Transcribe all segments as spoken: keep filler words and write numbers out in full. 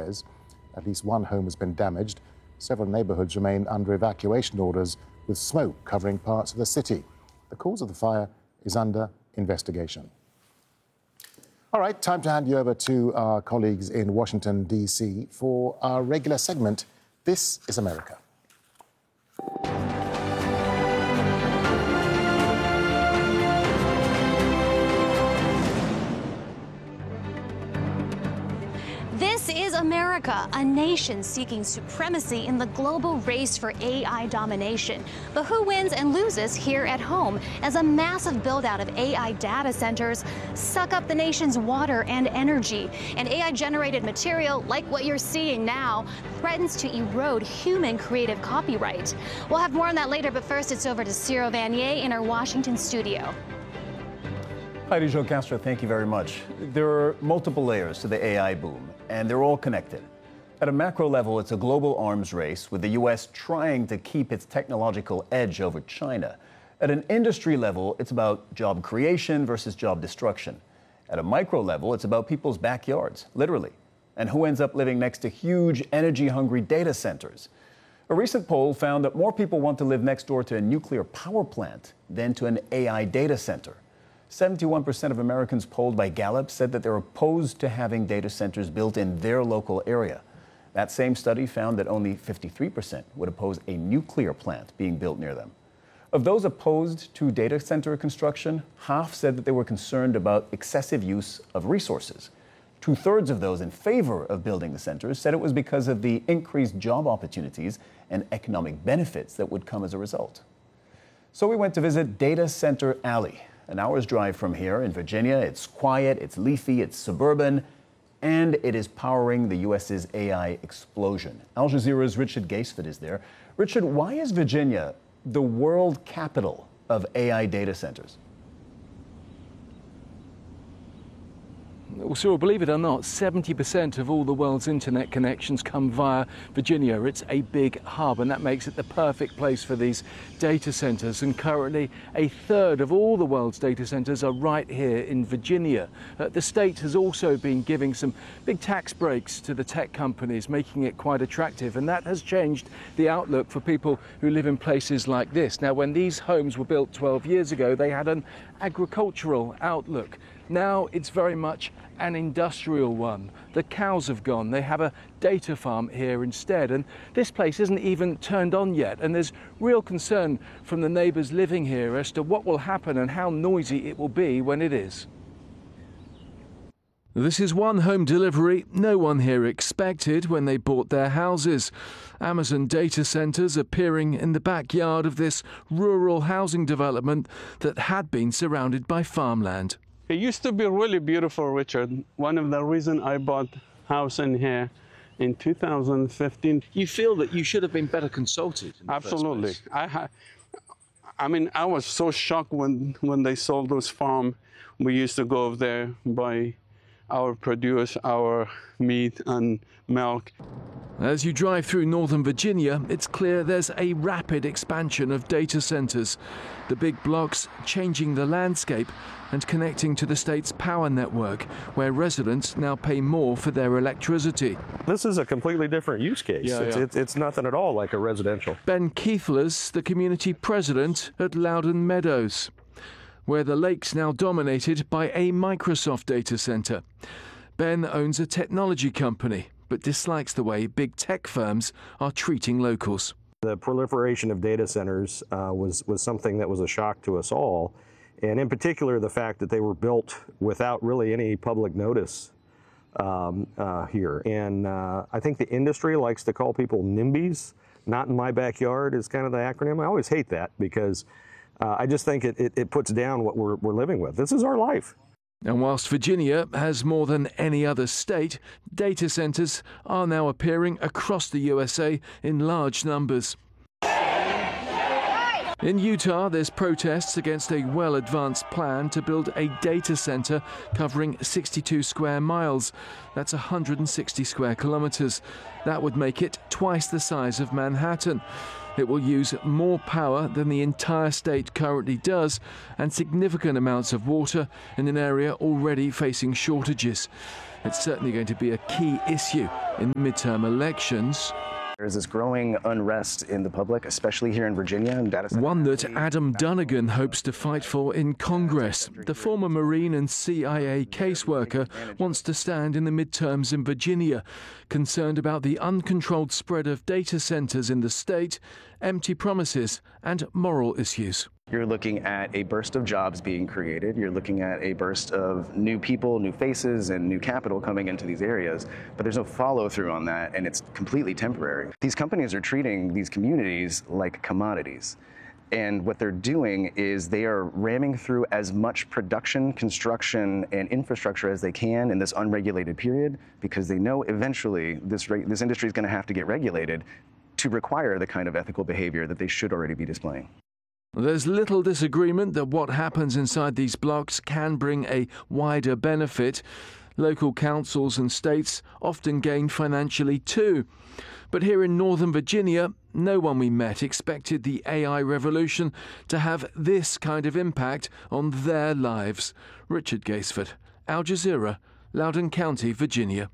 says. At least one home has been damaged. Several neighbourhoods remain under evacuation orders, with smoke covering parts of the city. The cause of the fire is under investigation. All right, time to hand you over to our colleagues in Washington, D C for our regular segment, This is America. This is America, a nation seeking supremacy in the global race for A I domination. But who wins and loses here at home as a massive build-out of A I data centers suck up the nation's water and energy? And A I-generated material, like what you're seeing now, threatens to erode human creative copyright. We'll have more on that later, but first it's over to Ciro Vanier in our Washington studio. Heidi Jo Castro, thank you very much. There are multiple layers to the A I boom, and they're all connected. At a macro level, it's a global arms race, with the U S trying to keep its technological edge over China. At an industry level, it's about job creation versus job destruction. At a micro level, it's about people's backyards, literally, and who ends up living next to huge, energy-hungry data centers. A recent poll found that more people want to live next door to a nuclear power plant than to an A I data center. seventy-one percent of Americans polled by Gallup said that they're opposed to having data centers built in their local area. That same study found that only fifty-three percent would oppose a nuclear plant being built near them. Of those opposed to data center construction, half said that they were concerned about excessive use of resources. Two-thirds of those in favor of building the centers said it was because of the increased job opportunities and economic benefits that would come as a result. So we went to visit Data Center Alley. An hour's drive from here in Virginia. It's quiet, it's leafy, it's suburban, and it is powering the U S's A I explosion. Al Jazeera's Richard Gaisford is there. Richard, why is Virginia the world capital of A I data centers? Well, Cyril, believe it or not, seventy percent of all the world's internet connections come via Virginia. It's a big hub, and that makes it the perfect place for these data centers. And currently, a third of all the world's data centers are right here in Virginia. Uh, the state has also been giving some big tax breaks to the tech companies, making it quite attractive. And that has changed the outlook for people who live in places like this. Now, when these homes were built twelve years ago, they had an agricultural outlook. Now it's very much an industrial one. The cows have gone. They have a data farm here instead. And this place isn't even turned on yet. And there's real concern from the neighbours living here as to what will happen and how noisy it will be when it is. This is one home delivery no one here expected when they bought their houses. Amazon data centres appearing in the backyard of this rural housing development that had been surrounded by farmland. It used to be really beautiful, Richard. One of the reasons I bought house in here in two thousand fifteen. You feel that you should have been better consulted? In the Absolutely. first place. I ha I mean, I was so shocked when when they sold those farm. We used to go over there, buy our produce, our meat and milk. As you drive through northern Virginia, it's clear there's a rapid expansion of data centres. The big blocks changing the landscape and connecting to the state's power network, where residents now pay more for their electricity. This is a completely different use case. Yeah, it's, yeah. It's, it's nothing at all like a residential. Ben Keithlers, the community president at Loudon Meadows, where the lake's now dominated by a Microsoft data centre. Ben owns a technology company, but dislikes the way big tech firms are treating locals. The proliferation of data centers uh, was, was something that was a shock to us all, and in particular the fact that they were built without really any public notice um, uh, here. And uh, I think the industry likes to call people NIMBYs. Not in my backyard is kind of the acronym. I always hate that because uh, I just think it, it, it puts down what we're, we're living with. This is our life. And whilst Virginia has more than any other state, data centres are now appearing across the U S A in large numbers. In Utah, there's protests against a well-advanced plan to build a data center covering sixty-two square miles. That's one hundred sixty square kilometers. That would make it twice the size of Manhattan. It will use more power than the entire state currently does, and significant amounts of water in an area already facing shortages. It's certainly going to be a key issue in the midterm elections. There's this growing unrest in the public, especially here in Virginia. And data center One that Adam Dunnigan hopes to fight for in Congress. The former Marine and C I A caseworker wants to stand in the midterms in Virginia, concerned about the uncontrolled spread of data centers in the state, empty promises, and moral issues. You're looking at a burst of jobs being created. You're looking at a burst of new people, new faces, and new capital coming into these areas. But there's no follow through on that, and it's completely temporary. These companies are treating these communities like commodities. And what they're doing is they are ramming through as much production, construction, and infrastructure as they can in this unregulated period, because they know eventually this, this industry is going to have to get regulated to require the kind of ethical behavior that they should already be displaying. There's little disagreement that what happens inside these blocks can bring a wider benefit. Local councils and states often gain financially too. But here in Northern Virginia, no one we met expected the A I revolution to have this kind of impact on their lives. Richard Gaisford, Al Jazeera, Loudoun County, Virginia.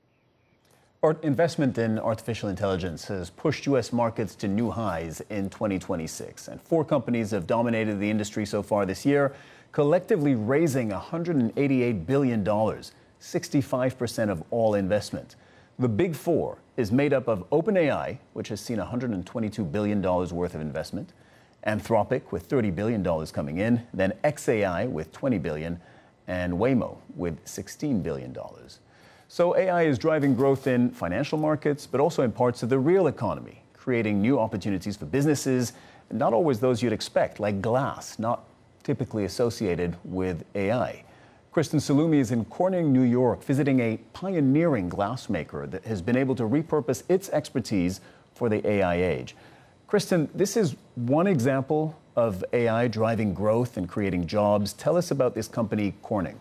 Art investment in artificial intelligence has pushed U S markets to new highs in twenty twenty-six, and four companies have dominated the industry so far this year, collectively raising one hundred eighty-eight billion dollars, sixty-five percent of all investment. The Big Four is made up of OpenAI, which has seen one hundred twenty-two billion dollars worth of investment, Anthropic with thirty billion dollars coming in, then xAI with twenty billion dollars, and Waymo with sixteen billion dollars. So A I is driving growth in financial markets, but also in parts of the real economy, creating new opportunities for businesses, not always those you'd expect, like glass, not typically associated with A I. Kristen Salumi is in Corning, New York, visiting a pioneering glassmaker that has been able to repurpose its expertise for the A I age. Kristen, this is one example of A I driving growth and creating jobs. Tell us about this company, Corning.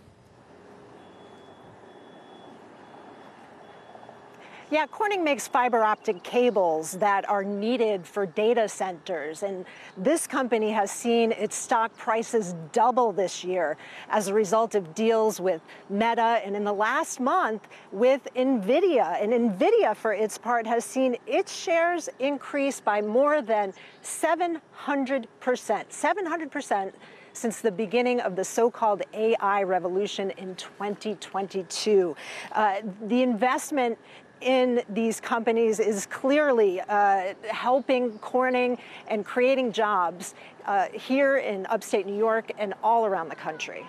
Yeah, Corning makes fiber optic cables that are needed for data centers. And this company has seen its stock prices double this year as a result of deals with Meta and in the last month with NVIDIA. And NVIDIA, for its part, has seen its shares increase by more than seven hundred percent. seven hundred percent since the beginning of the so-called A I revolution in twenty twenty-two. Uh, the investment in these companies is clearly uh, helping Corning and creating jobs uh, here in upstate New York and all around the country.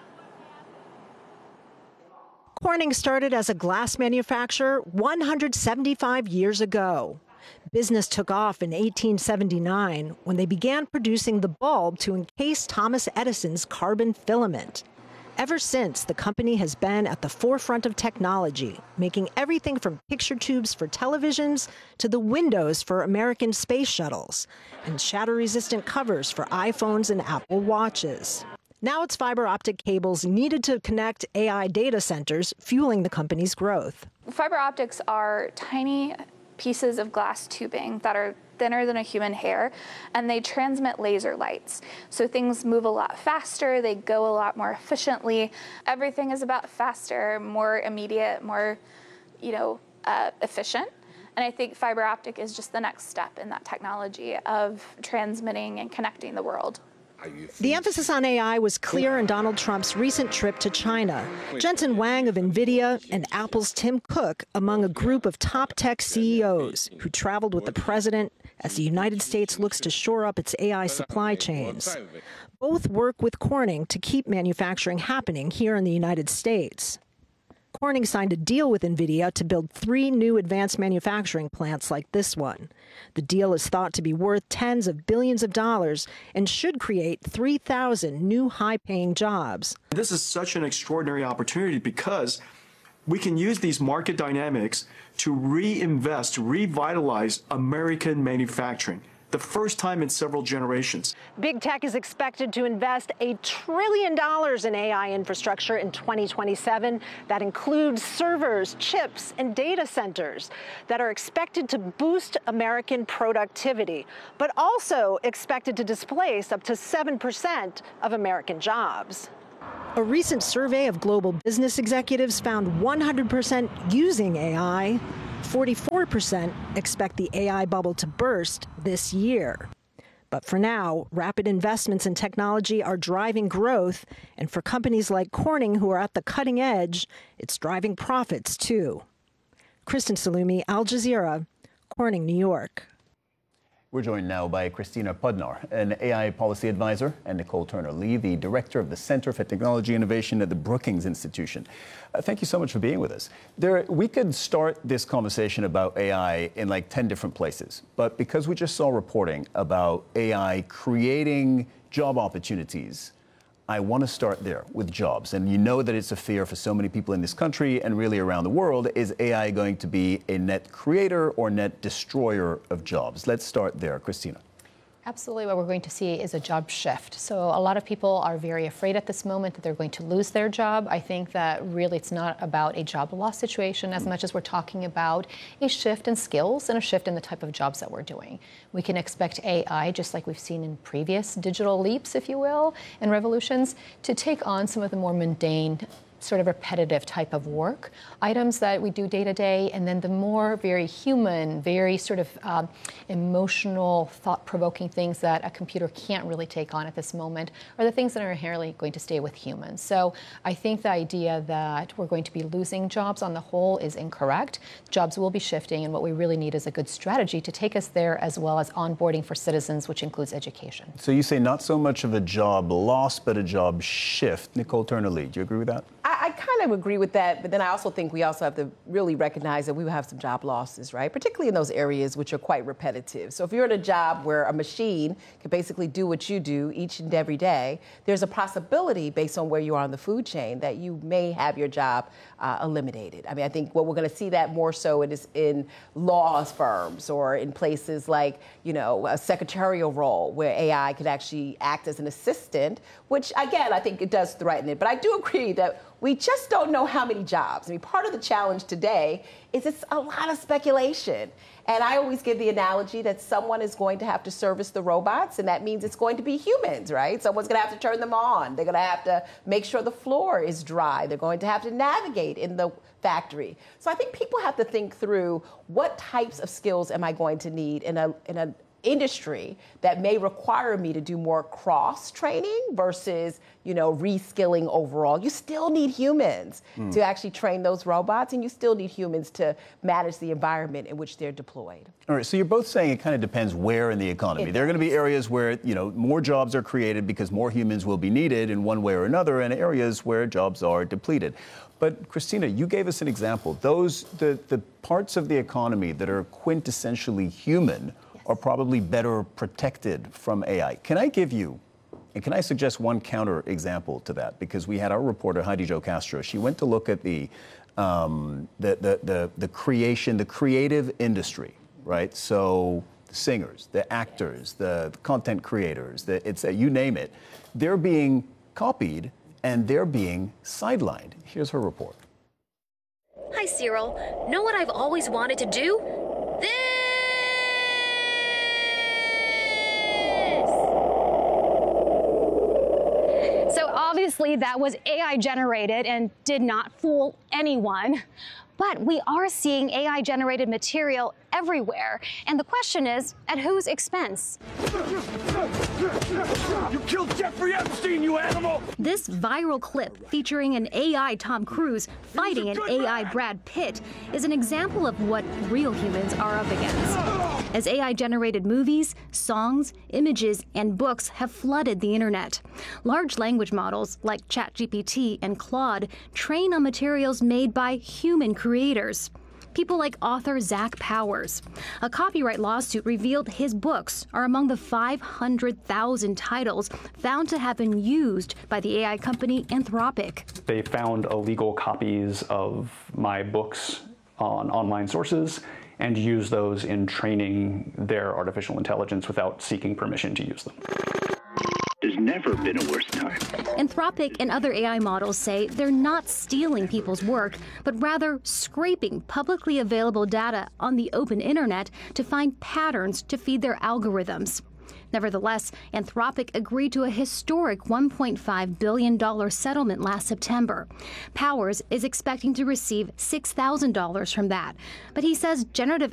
Corning started as a glass manufacturer one hundred seventy-five years ago. Business took off in eighteen seventy-nine when they began producing the bulb to encase Thomas Edison's carbon filament. Ever since, the company has been at the forefront of technology, making everything from picture tubes for televisions to the windows for American space shuttles, and shatter-resistant covers for iPhones and Apple Watches. Now it's fiber optic cables needed to connect A I data centers, fueling the company's growth. Fiber optics are tiny pieces of glass tubing that are thinner than a human hair, and they transmit laser lights. So things move a lot faster, they go a lot more efficiently. Everything is about faster, more immediate, more, you know, uh, efficient. And I think fiber optic is just the next step in that technology of transmitting and connecting the world. The emphasis on A I was clear in Donald Trump's recent trip to China. Jensen Huang of NVIDIA and Apple's Tim Cook among a group of top tech C E Os who traveled with the president as the United States looks to shore up its A I supply chains. Both work with Corning to keep manufacturing happening here in the United States. Corning signed a deal with NVIDIA to build three new advanced manufacturing plants like this one. The deal is thought to be worth tens of billions of dollars and should create three thousand new high-paying jobs. This is such an extraordinary opportunity because we can use these market dynamics to reinvest, revitalize American manufacturing. the first time in several generations. Big tech is expected to invest a trillion dollars in A I infrastructure in twenty twenty-seven. That includes servers, chips, and data centers that are expected to boost American productivity, but also expected to displace up to seven percent of American jobs. A recent survey of global business executives found one hundred percent using A I. forty-four percent expect the A I bubble to burst this year. But for now, rapid investments in technology are driving growth, and for companies like Corning, who are at the cutting edge, it's driving profits too. Kristen Salumi, Al Jazeera, Corning, New York. We're joined now by Christina Pudnar, an A I policy advisor, and Nicole Turner-Lee, the director of the Center for Technology Innovation at the Brookings Institution. Uh, thank you so much for being with us. There, we could start this conversation about A I in like ten different places, but because we just saw reporting about A I creating job opportunities, I want to start there with jobs. And you know that it's a fear for so many people in this country and really around the world. Is A I going to be a net creator or net destroyer of jobs? Let's start there. Christina. Absolutely. What we're going to see is a job shift. So a lot of people are very afraid at this moment that they're going to lose their job. I think that really it's not about a job loss situation as much as we're talking about a shift in skills and a shift in the type of jobs that we're doing. We can expect A I, just like we've seen in previous digital leaps, if you will, and revolutions, to take on some of the more mundane, sort of repetitive type of work, items that we do day to day, and then the more very human, very sort of um, emotional, thought-provoking things that a computer can't really take on at this moment are the things that are inherently going to stay with humans. So I think the idea that we're going to be losing jobs on the whole is incorrect. Jobs will be shifting, and what we really need is a good strategy to take us there, as well as onboarding for citizens, which includes education. So you say not so much of a job loss, but a job shift. Nicole Turner-Lee, do you agree with that? I, I kind of agree with that, but then I also think we also have to really recognize that we will have some job losses, right? Particularly in those areas which are quite repetitive. So if you're in a job where a machine can basically do what you do each and every day, there's a possibility, based on where you are on the food chain, that you may have your job uh, eliminated. I mean, I think what we're going to see that more so is in law firms or in places like, you know, a secretarial role where A I could actually act as an assistant, which, again, I think it does threaten it. But I do agree that we just don't know how many jobs. I mean, part of the challenge today is it's a lot of speculation. And I always give the analogy that someone is going to have to service the robots, and that means it's going to be humans, right? Someone's going to have to turn them on. They're going to have to make sure the floor is dry. They're going to have to navigate in the factory. So I think people have to think through, what types of skills am I going to need in a in a industry that may require me to do more cross training versus, you know, reskilling overall. You still need humans mm. to actually train those robots, and you still need humans to manage the environment in which they're deployed. All right, so you're both saying it kind of depends where in the economy. It there are going to be areas where, you know, more jobs are created because more humans will be needed in one way or another, and areas where jobs are depleted. But Christina, you gave us an example. Those, the, the parts of the economy that are quintessentially human are probably better protected from A I. Can I give you, and can I suggest one counter example to that? Because we had our reporter, Heidi Jo Castro. She went to look at the, um, the, the, the, the creation, the creative industry, right? So the singers, the actors, the, the content creators, the, it's, uh, you name it. They're being copied and they're being sidelined. Here's her report. Hi, Cyril. Know what I've always wanted to do? This! Obviously, that was A I generated and did not fool anyone. But we are seeing A I generated material everywhere. And the question is, at whose expense? You killed Jeffrey Epstein, you animal! This viral clip featuring an A I Tom Cruise fighting an A I Brad Pitt is an example of what real humans are up against. As A I generated movies, songs, images, and books have flooded the internet. Large language models like ChatGPT and Claude train on materials made by human creators. People like author Zach Powers. A copyright lawsuit revealed his books are among the five hundred thousand titles found to have been used by the A I company Anthropic. They found illegal copies of my books on online sources, and use those in training their artificial intelligence without seeking permission to use them. There's never been a worse time. Anthropic and other A I models say they're not stealing people's work, but rather scraping publicly available data on the open internet to find patterns to feed their algorithms. Nevertheless, Anthropic agreed to a historic one point five billion dollars settlement last September. Powers is expecting to receive six thousand dollars from that, but he says generative